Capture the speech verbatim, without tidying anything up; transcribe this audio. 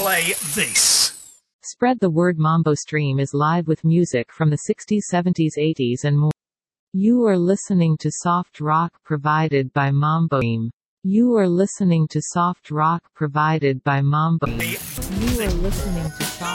play this. Spread the word. Mambo Stream is live with music from the sixties, seventies, eighties and more. You are listening to soft rock provided by Mambo Stream. You are listening to soft rock provided by Mambo Stream. You are listening to soft